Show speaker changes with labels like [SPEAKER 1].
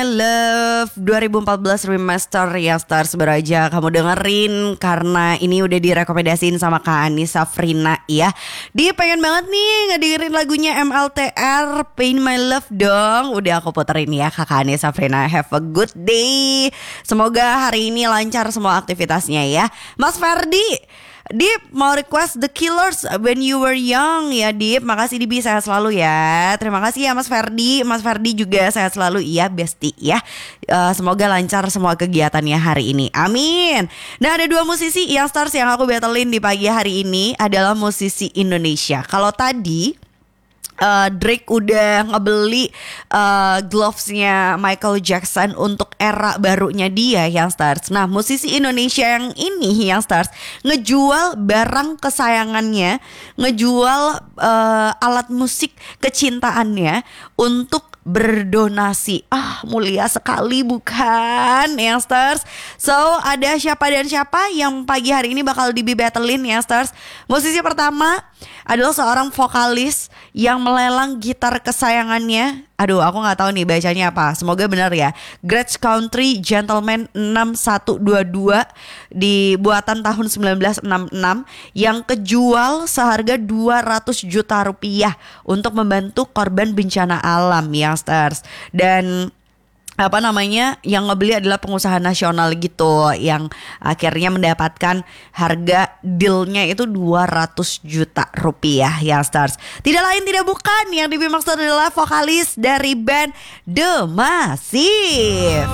[SPEAKER 1] Love 2014 Remaster yang Stars baru aja kamu dengerin karena ini udah direkomendasiin sama Kak Ani Safrina ya. Dia pengen banget nih ngedengerin lagunya MLTR Pain My Love dong. Udah aku puterin ya Kak Ani Safrina. Have a good day. Semoga hari ini lancar semua aktivitasnya ya. Mas Ferdi, Dip mau request The Killers When You Were Young ya Dip. Makasih Dip, sehat selalu ya. Terima kasih ya Mas Ferdi. Mas Ferdi juga sehat selalu ya Besti ya. Semoga lancar semua kegiatannya hari ini, amin. Nah, ada dua musisi yang Stars yang aku battlein di pagi hari ini adalah musisi Indonesia. Kalau tadi Drake udah ngebeli glovesnya Michael Jackson untuk era barunya dia yang Stars. Nah, musisi Indonesia yang ini yang Stars ngejual barang kesayangannya, ngejual alat musik kecintaannya untuk berdonasi. Mulia sekali bukan yang Stars. So ada siapa dan siapa yang pagi hari ini bakal di battlein ya Stars. Musisi pertama adalah seorang vokalis yang melelang gitar kesayangannya. Aduh, aku gak tahu nih bacanya apa. Semoga benar ya. Gretsch Country Gentleman 6122 di buatan tahun 1966 yang kejual seharga 200 juta rupiah untuk membantu korban bencana alam ya Stars. Dan yang ngebeli adalah pengusaha nasional gitu yang akhirnya mendapatkan harga dealnya itu 200 juta rupiah ya Stars. Tidak lain tidak bukan yang dimaksud adalah vokalis dari band The Massive.